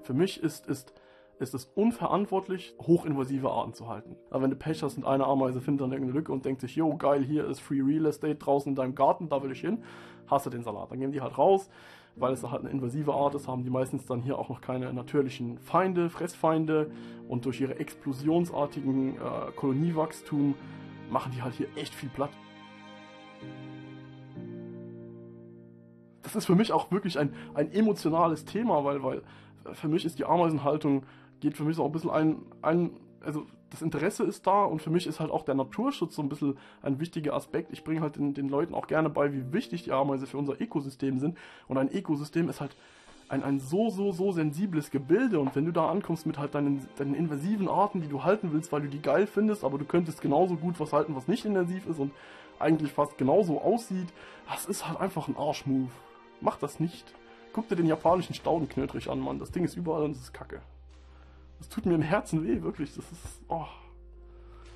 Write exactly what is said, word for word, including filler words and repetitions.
Für mich ist, ist, ist es unverantwortlich, hochinvasive Arten zu halten. Aber wenn du Pech hast und eine Ameise findet dann irgendeine Lücke und denkt sich, yo, geil, hier ist Free Real Estate draußen in deinem Garten, da will ich hin, hast du den Salat. Dann gehen die halt raus, weil es halt eine invasive Art ist, haben die meistens dann hier auch noch keine natürlichen Feinde, Fressfeinde, und durch ihre explosionsartigen äh, Koloniewachstum machen die halt hier echt viel platt. Das ist für mich auch wirklich ein, ein emotionales Thema, weil, weil für mich ist die Ameisenhaltung, geht für mich so ein bisschen ein, ein, also das Interesse ist da, und für mich ist halt auch der Naturschutz so ein bisschen ein wichtiger Aspekt. Ich bringe halt den, den Leuten auch gerne bei, wie wichtig die Ameise für unser Ökosystem sind, und ein Ökosystem ist halt ein, ein so, so, so sensibles Gebilde, und wenn du da ankommst mit halt deinen, deinen invasiven Arten, die du halten willst, weil du die geil findest, aber du könntest genauso gut was halten, was nicht invasiv ist und eigentlich fast genauso aussieht, das ist halt einfach ein Arschmove. Mach das nicht. Guck dir den japanischen Staudenknödrich an, Mann. Das Ding ist überall und es ist kacke. Das tut mir im Herzen weh, wirklich. Das ist, oh.